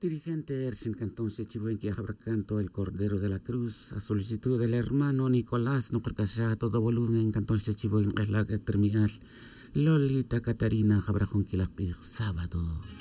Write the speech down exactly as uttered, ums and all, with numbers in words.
Dirigente Ersin Cantón Sechibuen que canto El Cordero de la Cruz a solicitud del hermano Nicolás no carcasha todo volumen Cantón Sechibuen es la que terminal Lolita Catarina Jabrajón Quilapig sábado.